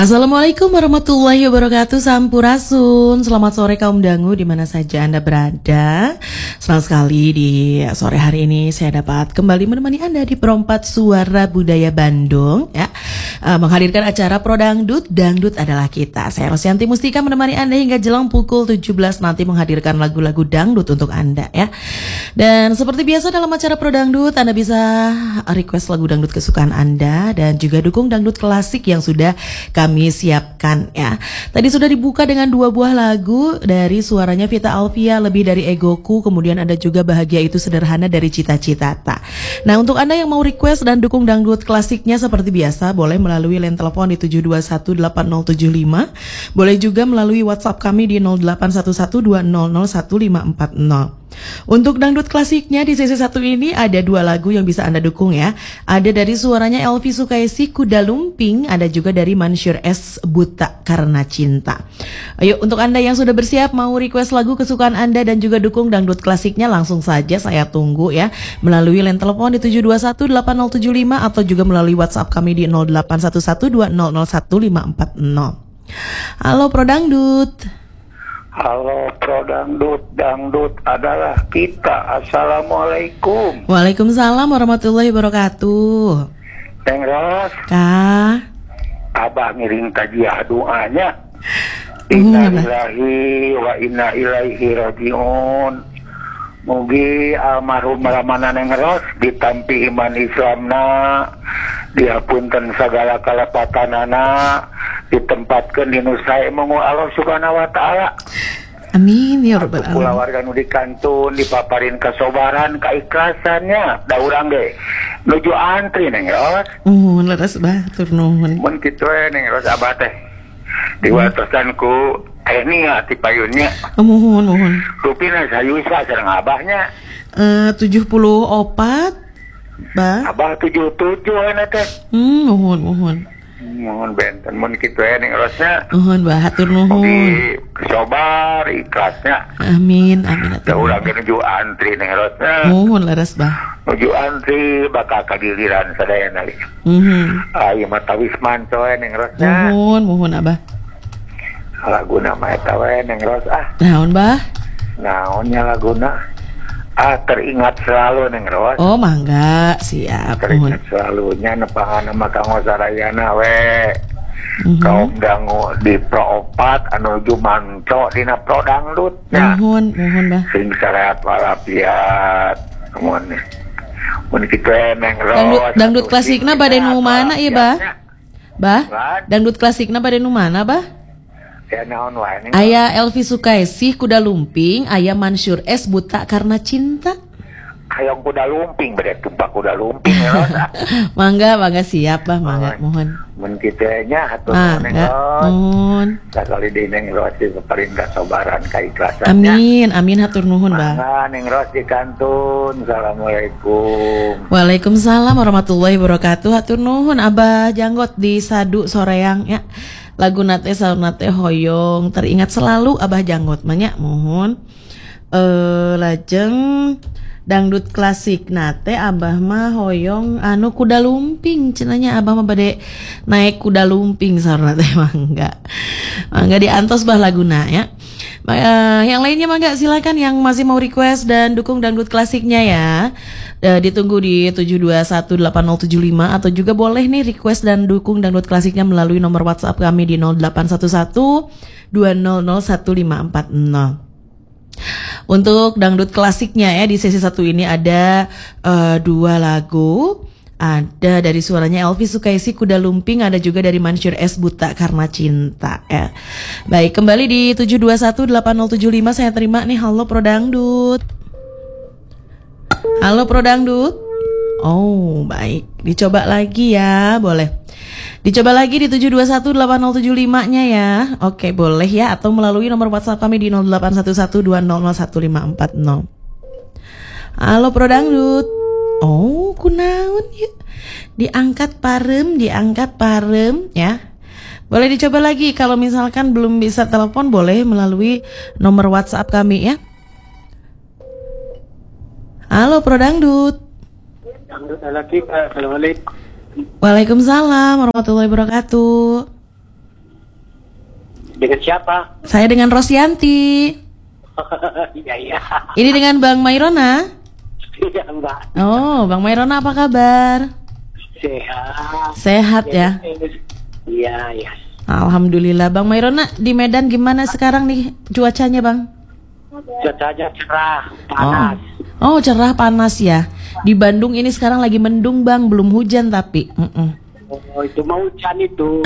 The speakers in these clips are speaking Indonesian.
Assalamualaikum warahmatullahi wabarakatuh. Sampurasun. Selamat sore kaum dangu di mana saja Anda berada. Senang sekali di sore hari ini saya dapat kembali menemani Anda di Perompat Suara Budaya Bandung ya. Menghadirkan acara Pro Dangdut, Dangdut adalah kita. Saya Rosyanti Mustika menemani Anda hingga jelang pukul 17 nanti menghadirkan lagu-lagu dangdut untuk Anda ya. Dan seperti biasa dalam acara Pro Dangdut Anda bisa request lagu dangdut kesukaan Anda dan juga dukung dangdut klasik yang sudah kami siapkan ya. Tadi sudah dibuka dengan 2 buah lagu dari suaranya Vita Alvia, Lebih Dari Egoku, kemudian ada juga Bahagia Itu Sederhana dari Cita Citata. Nah, untuk Anda yang mau request dan dukung dangdut klasiknya seperti biasa, boleh melalui line telepon di 7218075, boleh juga melalui WhatsApp kami di 081120011540. Untuk dangdut klasiknya di sesi 1 ini ada 2 lagu yang bisa Anda dukung ya. Ada dari suaranya Elvi Sukaisi, Kuda Lumping, ada juga dari Mansyur S, Buta Karena Cinta. Ayo, untuk Anda yang sudah bersiap mau request lagu kesukaan Anda dan juga dukung dangdut klasiknya, langsung saja saya tunggu ya melalui line telepon di 7218075 atau juga melalui WhatsApp kami di 081120011540. Halo Pro Dangdut. Halo Pro Dangdut, dangdut adalah kita. Assalamualaikum. Waalaikumsalam warahmatullahi wabarakatuh. Teng Ros, Kak, Abah ngiring tajiah doanya. Inna lillahi wa inna ilaihi rajiun. Mugi almarhum Ramana Neng Ros ditampi iman Islamna, diapunten segala kalapatanana, ditempatkan di nusai mengu Allah subhanahu wa ta'ala. Amin ya rabbal alamin. Kula warga nu di kantun dipaparin kesobaran keikhlasannya da urang ge nuju antri Neng Ros. Leres batur nuhun. Mun kitu Neng Ros abah teh diwatosan ku nia ti payunnya. Mohon. Rupina sayusa sareng abahnya. 74 Bah. Abah 77 euna teh. Mohon. Mohon benten mun kitu Neng Rosnya. Mohon bahatur nuhun. Mugi sobar ikhlasnya. Amin. Da urang ge nuju antri Neng Rosnya. Mohon leres bah. Nuju antri bakal kadiliran sadayana ge. Ieu mah tawis manto Neng Rosnya. Mohon abah. Laguna mah eta we Neng Ros Naon bah? Naonnya laguna? Teringat selalu Neng Ros. Oh mangga, siap. Teringat selalunya nepangan nama kanggo sarayana we. Kaum dangu di Pro 4 anu jumanco dina Pro Dangdutnya. Mohon bah. Sing sarehat walafiat. Mun kitu Neng Ros. Dangdut klasikna bade nu mana ieu bah? Bah? Dangdut klasikna bade nu mana bah? Aya Elvi Sukaisi, Kuda Lumping, aya Mansyur S, Buta Karena Cinta. Hayang kuda lumping, bade tumpak kuda lumping ya. Mangga siap bah, mangga mohon. Mun kitu nya hatur nuhun Neng Ros. Mohon. Sakali di Neng Ros dipaparin kasobaran keikhlasannya. Amin hatur nuhun bah. Mangga Neng Ros di kantun. Assalamualaikum. Waalaikumsalam warahmatullahi wabarakatuh. Hatur nuhun Abah Janggot di Sadu Soreang ya. Lagu nate sauna teh hoyong teringat selalu Abah Janggot manya mohon. Lajeng dangdut klasik nate Abah mah hoyong anu kuda lumping cenanya Abah mah bade naik kuda lumping saurna teh mangga diantos bah laguna ya. Yang lainnya mangga silakan yang masih mau request dan dukung dangdut klasiknya ya. Ditunggu di 7218075 atau juga boleh nih request dan dukung dangdut klasiknya melalui nomor WhatsApp kami di 081120011540. Untuk dangdut klasiknya ya di sesi 1 ini ada 2 lagu. Ada dari suaranya Elvi Sukaisi, Kuda Lumping, ada juga dari Mansyur S, Buta Karena Cinta ya. Baik, kembali di 7218075 saya terima nih. Halo Pro Dangdut. Halo Pro Dangdut. Oh baik, dicoba lagi ya, boleh. Dicoba lagi di 7218075-nya ya. Oke, boleh ya, atau melalui nomor WhatsApp kami di 081120011540. Halo Pro Dangdut. Oh, kunaon ya? Diangkat parem ya. Boleh dicoba lagi, kalau misalkan belum bisa telepon boleh melalui nomor WhatsApp kami ya. Halo Pro Dangdut. Assalamualaikum. Waalaikumsalam warahmatullahi wabarakatuh. Dengan siapa? Saya dengan Rosyanti. Iya, iya. Ini dengan Bang Mairona. Iya, Mbak. Oh, Bang Mairona apa kabar? Sehat. Sehat ya? Iya, iya. Alhamdulillah. Bang Mairona, di Medan gimana sekarang nih cuacanya, Bang? Cuacanya cerah, panas. Oh, cerah panas ya. Di Bandung ini sekarang lagi mendung, Bang, belum hujan tapi. Oh, itu mau hujan itu.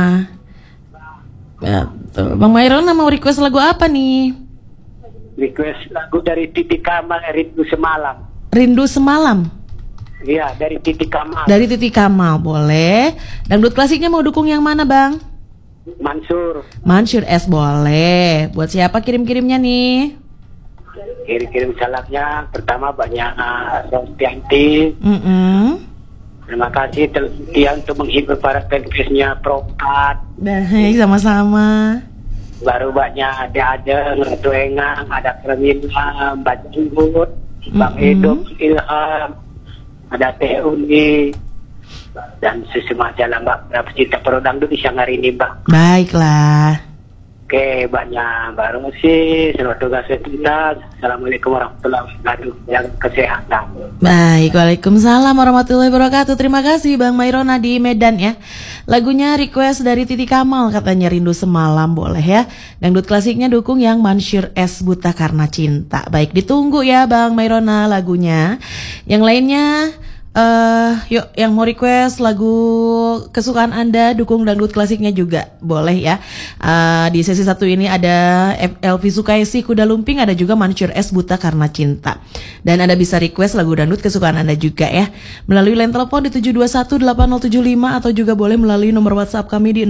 Betul. Bang Mairona mau request lagu apa nih? Request lagu dari Titi Kamal, Rindu Semalam. Rindu Semalam. Iya, dari Titi Kamal. Dari Titi Kamal, boleh. Dangdut klasiknya mau dukung yang mana, Bang? Mansur. Mansur S boleh. Buat siapa kirim-kirimnya nih? Kirim-kirim salamnya. Pertama banyak Rosyanti. Terima kasih dia untuk menghibur para fanbase-nya Pro4. Baik, sama-sama. Baru banyak ada Ratu Engang, ada Kermina, Mbak Jenggut, Bang Edo, Ilham, ada Teh Uni, dan sesama jalan Mbak pecinta Pro Dangdut di siang hari ini, Mbak. Baiklah. Oke, banyak baru sih. Selamat tugas kita. Assalamualaikum warahmatullahi wabarakatuh. Yang kesehatan. Baik, waalaikumsalam warahmatullahi wabarakatuh. Terima kasih Bang Mairona di Medan ya. Lagunya request dari Titi Kamal, katanya Rindu Semalam, boleh ya. Dangdut klasiknya dukung yang Mansur S Buta Karena Cinta. Baik, ditunggu ya Bang Mairona lagunya. Yang lainnya yuk yang mau request lagu kesukaan Anda dukung dangdut klasiknya juga boleh ya. Di sesi 1 ini ada Elvi Sukaisi Kuda Lumping, ada juga Mansur S Buta Karena Cinta. Dan Anda bisa request lagu dangdut kesukaan Anda juga ya melalui line telepon di 7218075 atau juga boleh melalui nomor WhatsApp kami di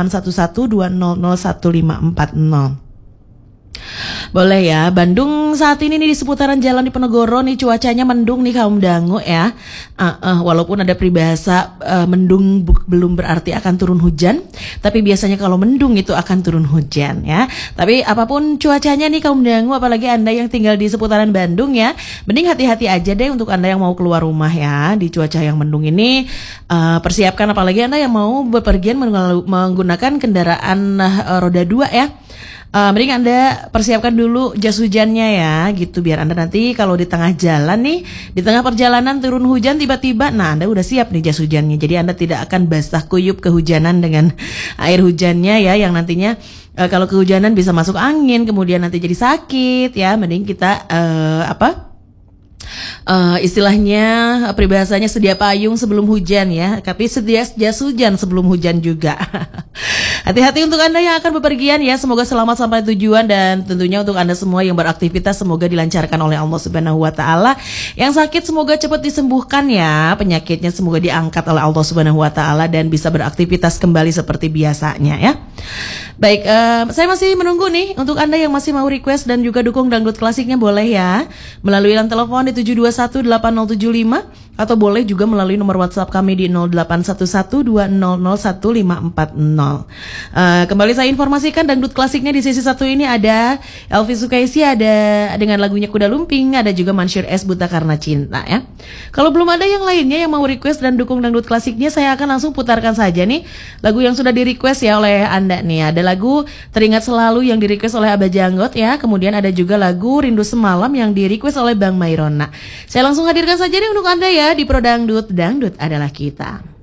081120015540. Boleh ya. Bandung saat ini nih di seputaran Jalan Diponegoro nih cuacanya mendung nih kaum dangu ya. Walaupun ada peribahasa mendung belum berarti akan turun hujan, tapi biasanya kalau mendung itu akan turun hujan ya. Tapi apapun cuacanya nih kaum dangu, apalagi Anda yang tinggal di seputaran Bandung ya, mending hati-hati aja deh untuk Anda yang mau keluar rumah ya di cuaca yang mendung ini. Persiapkan, apalagi Anda yang mau bepergian menggunakan kendaraan roda 2 ya. Mending Anda persiapkan dulu jas hujannya ya gitu, biar Anda nanti kalau di tengah jalan nih, di tengah perjalanan turun hujan tiba-tiba, nah Anda udah siap nih jas hujannya. Jadi Anda tidak akan basah kuyup kehujanan dengan air hujannya ya, yang nantinya kalau kehujanan bisa masuk angin kemudian nanti jadi sakit ya. Mending kita istilahnya peribahasanya sedia payung sebelum hujan ya, tapi sedia jas hujan sebelum hujan juga. Hati-hati untuk Anda yang akan bepergian ya, semoga selamat sampai tujuan, dan tentunya untuk Anda semua yang beraktivitas semoga dilancarkan oleh Allah Subhanahu wa taala. Yang sakit semoga cepat disembuhkan ya, penyakitnya semoga diangkat oleh Allah Subhanahu wa taala dan bisa beraktivitas kembali seperti biasanya ya. Baik, saya masih menunggu nih untuk Anda yang masih mau request dan juga dukung dangdut klasiknya, boleh ya melalui line telepon di 7218075 atau boleh juga melalui nomor WhatsApp kami di 081120015540. Kembali saya informasikan dangdut klasiknya di sesi 1 ini ada Elvi Sukaisi, ada dengan lagunya Kuda Lumping, ada juga Mansur S Buta Karena Cinta ya. Kalau belum ada yang lainnya yang mau request dan dukung dangdut klasiknya, saya akan langsung putarkan saja nih lagu yang sudah di request ya oleh Anda nih. Ada lagu Teringat Selalu yang di request oleh Abah Janggot ya. Kemudian ada juga lagu Rindu Semalam yang di request oleh Bang Mairona. Saya langsung hadirkan saja nih untuk Anda ya di Pro Dangdut, Dangdut adalah kita.